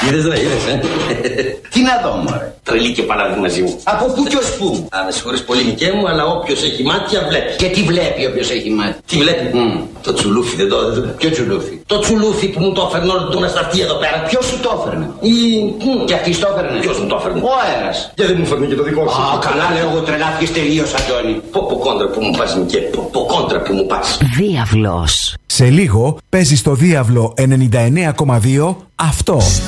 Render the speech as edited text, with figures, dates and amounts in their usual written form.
Είδες να είδες, Τι να δω, μωρέ. Τρελή και παράδειγμα μαζί μου. Από πού κι ως πού. Με συγχωρείς πολύ, Νικέ μου, αλλά όποιος έχει μάτια βλέπει. Και τι βλέπει όποιος έχει μάτια. Τι βλέπει. Το τσουλούφι δεν το... Ποιο τσουλούφι. Το τσουλούφι που μου το έφερνε όλο το νασταρτή εδώ πέρα. Ποιος σου το έφερνε. Και αυτή το έφερνε. Ποιος μου το έφερνε. Ο αέρας. Και δεν μου φέρνει και το δικό σου. Καλά λέω, εγώ τρελάθηκες τελείως, Αντώνη. Πω κόντρα που μου πας, Νικέ. Πω κόντρα που μου πας. Διάβλος. Σε λίγο παίζει στο Διάβλο 99,2 αυτό.